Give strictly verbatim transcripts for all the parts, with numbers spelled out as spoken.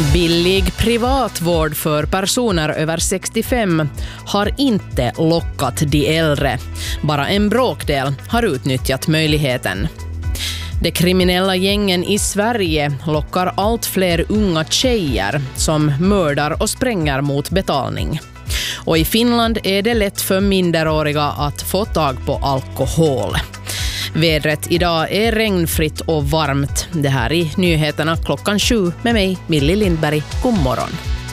Billig privatvård för personer över sextiofem har inte lockat de äldre. Bara en bråkdel har utnyttjat möjligheten. De kriminella gängen i Sverige lockar allt fler unga tjejer som mördar och spränger mot betalning. Och i Finland är det lätt för minderåriga att få tag på alkohol. Vädret idag är regnfritt och varmt. Det här i nyheterna klockan sju med mig, Millie Lindberg. God morgon.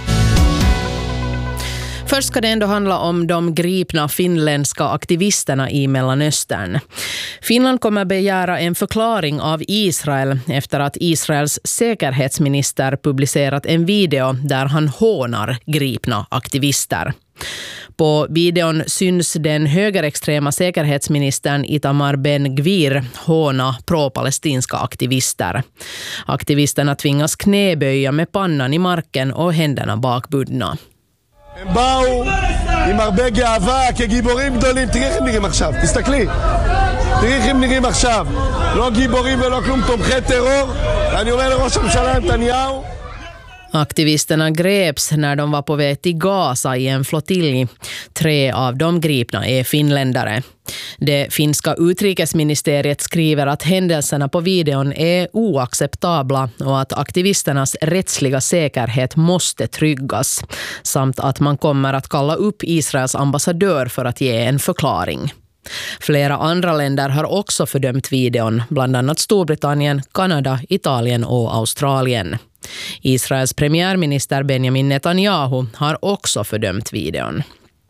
Först ska det ändå handla om de gripna finländska aktivisterna i Mellanöstern. Finland kommer begära en förklaring av Israel efter att Israels säkerhetsminister publicerat en video där han hånar gripna aktivister. På videon syns den högerextrema säkerhetsministern Itamar Ben-Gvir håna pro-palestinska aktivister. Aktivisterna tvingas knäböja med pannan i marken och händerna bakbundna. הם באו עם הרבה גאווה כגיבורים גדולים. תראי איך הם נראים עכשיו, תסתכלי. תראי איך הם נראים עכשיו. לא גיבורים ולא כלום, תומכי טרור. ואני אומר לראש הממשלה נתניהו. Aktivisterna greps när de var på väg till Gaza i en flottilj. Tre av de gripna är finländare. Det finska utrikesministeriet skriver att händelserna på videon är oacceptabla och att aktivisternas rättsliga säkerhet måste tryggas. Samt att man kommer att kalla upp Israels ambassadör för att ge en förklaring. Flera andra länder har också fördömt videon, bland annat Storbritannien, Kanada, Italien och Australien. Israels premiärminister Benjamin Netanyahu har också fördömt videon.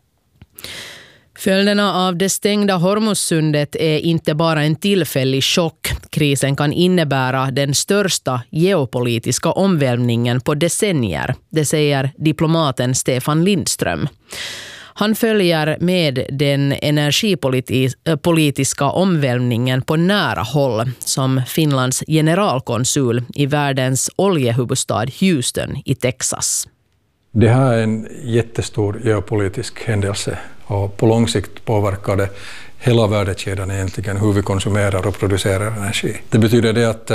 Följderna av det stängda Hormuzsundet är inte bara en tillfällig chock. Krisen kan innebära den största geopolitiska omvälvningen på decennier, det säger diplomaten Stefan Lindström. Han följer med den energipolitiska omvälvningen på nära håll som Finlands generalkonsul i världens oljehuvudstad Houston i Texas. Det här är en jättestor geopolitisk händelse och på lång sikt påverkar det hela värdekedjan egentligen hur vi konsumerar och producerar energi. Det betyder det att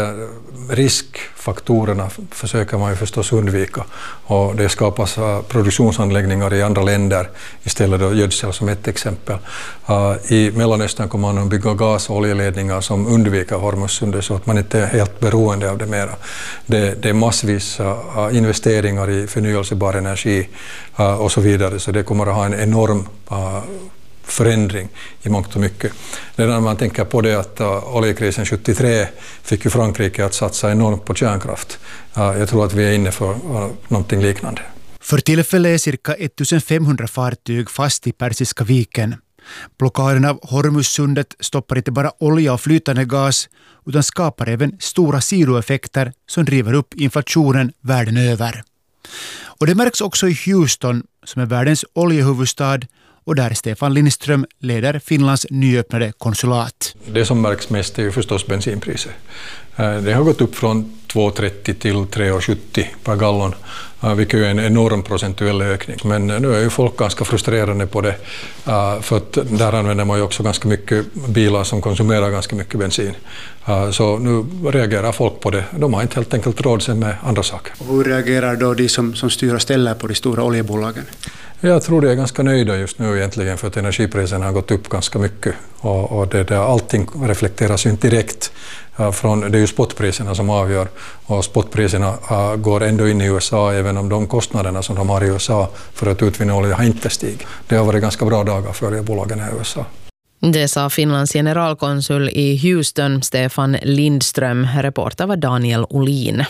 riskfaktorerna försöker man ju förstås undvika och det skapas produktionsanläggningar i andra länder istället för gödsel som ett exempel. I Mellanöstern kommer man att bygga gas- och oljeledningar som undviker Hormuzsundet så att man inte är helt beroende av det mera. Det, det är massvis investeringar i förnyelsebar energi och så vidare så det kommer att ha en enorm förändring i mångt och mycket. Redan man tänker på det att uh, oljekrisen sjuttiotre fick ju Frankrike att satsa enormt på kärnkraft. Uh, jag tror att vi är inne för uh, någonting liknande. För tillfället är cirka femtonhundra fartyg fast i Persiska viken. Blockaden av Hormuzsundet stoppar inte bara olja och flytande gas utan skapar även stora sidoeffekter som driver upp inflationen världen över. Och det märks också i Houston som är världens oljehuvudstad och där Stefan Lindström leder Finlands nyöppnade konsulat. Det som märks mest är ju förstås bensinpriser. Det har gått upp från två trettio till tre sjuttio per gallon, vilket är en enorm procentuell ökning. Men nu är ju folk ganska frustrerade på det, för att där använder man ju också ganska mycket bilar som konsumerar ganska mycket bensin. Så nu reagerar folk på det. De har inte helt enkelt råd sig med andra saker. Och hur reagerar då de som, som styr och ställer på de stora oljebolagen? Jag tror de är ganska nöjda just nu egentligen för att energipriserna har gått upp ganska mycket och, och det där, allting reflekteras ju inte direkt uh, från, det är ju spotpriserna som avgör och spotpriserna uh, går ändå in i U S A även om de kostnaderna som de har i U S A för att utvinna olja har inte stigit. Det har varit ganska bra dagar för oljebolagen i U S A. Det sa Finlands generalkonsul i Houston, Stefan Lindström. Reporter var Daniel Olin.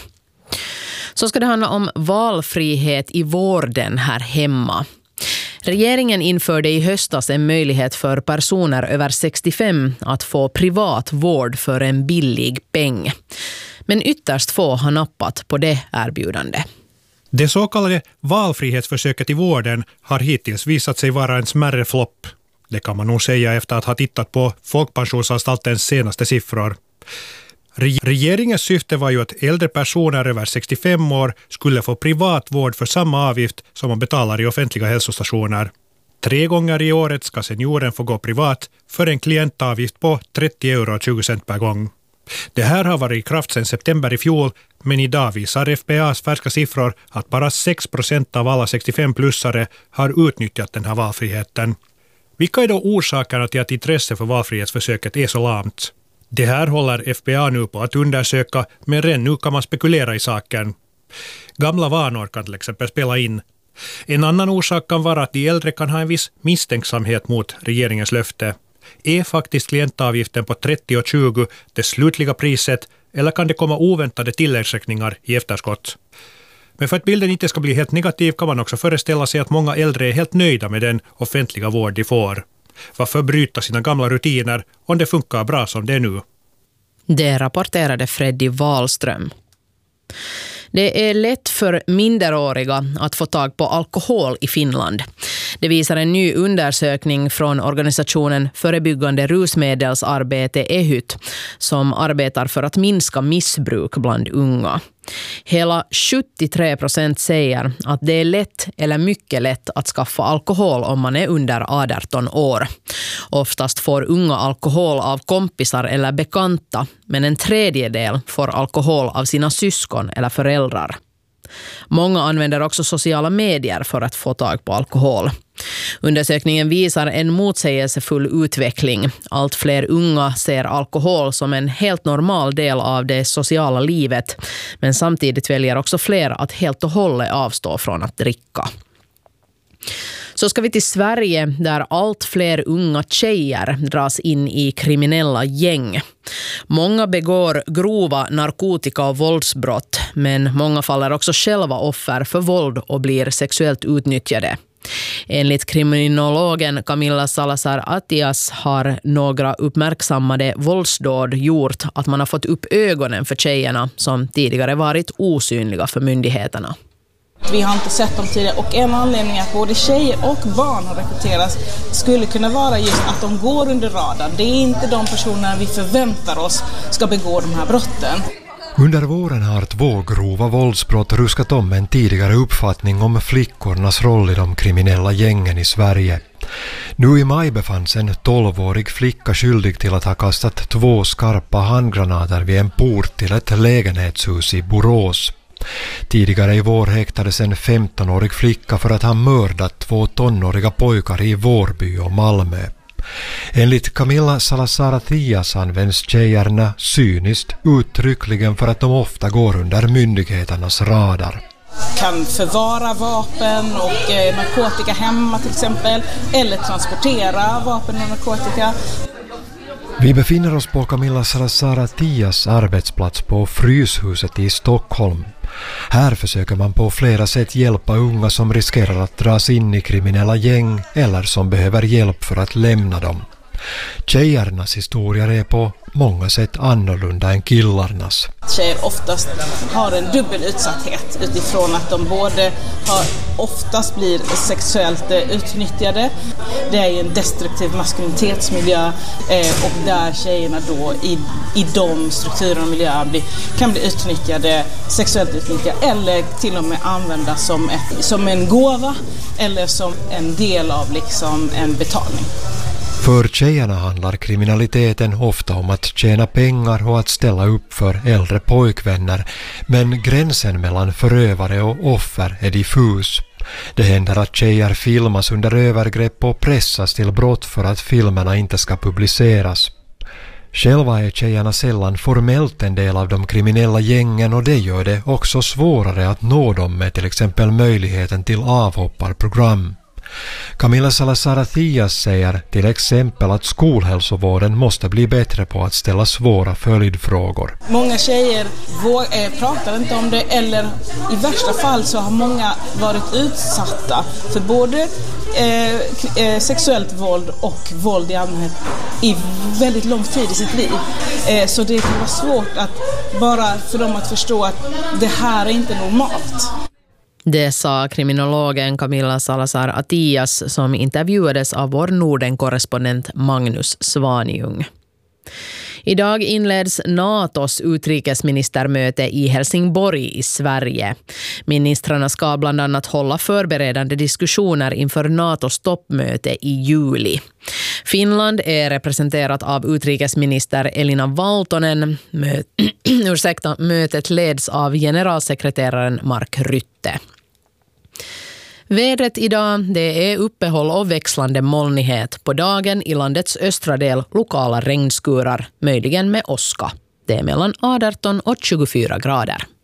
Så ska det handla om valfrihet i vården här hemma. Regeringen införde i höstas en möjlighet för personer över sextiofem att få privat vård för en billig peng. Men ytterst få har nappat på det erbjudande. Det så kallade valfrihetsförsöket i vården har hittills visat sig vara en smärre flopp. Det kan man nog säga efter att ha tittat på Folkpensionsanstaltens senaste siffror. Regeringens syfte var ju att äldre personer över sextiofem år skulle få privat vård för samma avgift som man betalar i offentliga hälsostationer. Tre gånger i året ska senioren få gå privat för en klientavgift på trettio euro och tjugo cent per gång. Det här har varit i kraft sedan september i fjol, men idag visar F B A:s färska siffror att bara sex procent av alla sextiofem-plussare har utnyttjat den här valfriheten. Vilka är då orsakerna till att intresset för valfrihetsförsöket är så lamt? Det här håller F B A nu på att undersöka, men redan nu kan man spekulera i saken. Gamla vanor kan till exempel spela in. En annan orsak kan vara att de äldre kan ha en viss misstänksamhet mot regeringens löfte. Är faktiskt klientavgiften på trettio och tjugo det slutliga priset, eller kan det komma oväntade tilläggsräkningar i efterskott? Men för att bilden inte ska bli helt negativ kan man också föreställa sig att många äldre är helt nöjda med den offentliga vård de får. Varför bryta sina gamla rutiner om det funkar bra som det är nu? Det rapporterade Freddy Wahlström. Det är lätt för minderåriga att få tag på alkohol i Finland. Det visar en ny undersökning från organisationen Förebyggande rusmedelsarbete E H Y T som arbetar för att minska missbruk bland unga. Hela sjuttiotre procent säger att det är lätt eller mycket lätt att skaffa alkohol om man är under arton år. Oftast får unga alkohol av kompisar eller bekanta, men en tredjedel får alkohol av sina syskon eller föräldrar. Många använder också sociala medier för att få tag på alkohol. Undersökningen visar en motsägelsefull utveckling. Allt fler unga ser alkohol som en helt normal del av det sociala livet, men samtidigt väljer också fler att helt och hållet avstå från att dricka. Så ska vi till Sverige där allt fler unga tjejer dras in i kriminella gäng. Många begår grova narkotika- och våldsbrott, men många faller också själva offer för våld och blir sexuellt utnyttjade. Enligt kriminologen Camilla Salazar Atias har några uppmärksammade våldsdåd gjort att man har fått upp ögonen för tjejerna som tidigare varit osynliga för myndigheterna. Vi har inte sett dem tidigare, och en anledning att både tjejer och barn har rekryterats skulle kunna vara just att de går under radarn. Det är inte de personerna vi förväntar oss ska begå de här brotten. Under våren har två grova våldsbrott ruskat om en tidigare uppfattning om flickornas roll i de kriminella gängen i Sverige. Nu i maj befanns en tolvårig flicka skyldig till att ha kastat två skarpa handgranater vid en port till ett lägenhetshus i Borås. Tidigare i vår häktades en femtonårig flicka för att ha mördat två tonåriga pojkar i Vårby och Malmö. Enligt Camilla Salazar Atias används tjejerna cyniskt uttryckligen för att de ofta går under myndigheternas radar. Kan förvara vapen och eh, narkotika hemma till exempel, eller transportera vapen och narkotika. Vi befinner oss på Camilla Salazar Atias arbetsplats på Fryshuset i Stockholm. Här försöker man på flera sätt hjälpa unga som riskerar att dras in i kriminella gäng eller som behöver hjälp för att lämna dem. Tjejernas historier är på många sätt annorlunda än killarnas. Tjejer oftast har en dubbel utsatthet utifrån att de både har, oftast blir sexuellt utnyttjade. Det är en destruktiv maskulinitetsmiljö eh, och där tjejerna då i, i de strukturerna och miljöer blir, kan bli utnyttjade, sexuellt utnyttjade eller till och med använda som, ett, som en gåva eller som en del av liksom en betalning. För tjejerna handlar kriminaliteten ofta om att tjäna pengar och att ställa upp för äldre pojkvänner, men gränsen mellan förövare och offer är diffus. Det händer att tjejer filmas under övergrepp och pressas till brott för att filmerna inte ska publiceras. Själva är tjejerna sällan formellt en del av de kriminella gängen, och det gör det också svårare att nå dem med till exempel möjligheten till avhopparprogram. Camilla Salazar Atias säger till exempel att skolhälsovården måste bli bättre på att ställa svåra följdfrågor. Många tjejer våg, eh, pratar inte om det, eller i värsta fall så har många varit utsatta för både eh, eh, sexuellt våld och våld i allmänhet i väldigt lång tid i sitt liv. Eh, så det kan vara svårt att bara för dem att förstå att det här är inte normalt. Det sa kriminologen Camilla Salazar Atias som intervjuades av vår Norden-korrespondent Magnus Svanjung. Idag inleds NATOs utrikesministermöte i Helsingborg i Sverige. Ministrarna ska bland annat hålla förberedande diskussioner inför NATOs toppmöte i juli. Finland är representerat av utrikesminister Elina Valtonen. Mö- Ursäkta, mötet leds av generalsekreteraren Mark Rutte. Vädret idag, det är uppehåll och växlande molnighet. På dagen i landets östra del lokala regnskurar, möjligen med åska. Det är mellan arton och tjugofyra grader.